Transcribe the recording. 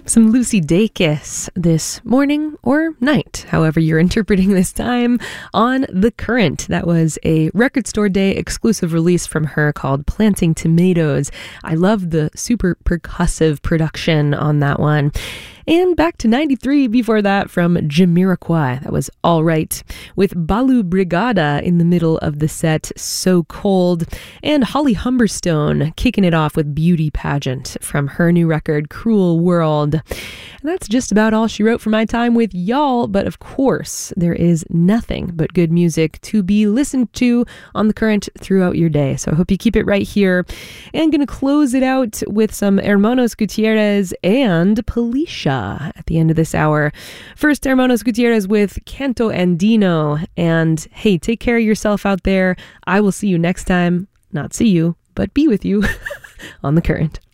Some Lucy Dacus this morning or night, however you're interpreting this time, on The Current. That was a Record Store Day exclusive release from her called Planting Tomatoes. I love the super percussive production on that one. And back to 93 before that from Jamiroquai. That was All Right, with Balu Brigada in the middle of the set, So Cold, and Holly Humberstone kicking it off with Beauty Pageant from her new record, Cruel World. And that's just about all she wrote for my time with y'all, but of course, there is nothing but good music to be listened to on The Current throughout your day. So I hope you keep it right here. And going to close it out with some Hermanos Gutierrez and Policia at the end of this hour. First, Hermanos Gutierrez with Canto Andino. And hey, take care of yourself out there. I will see you next time. Not see you, but be with you on The Current.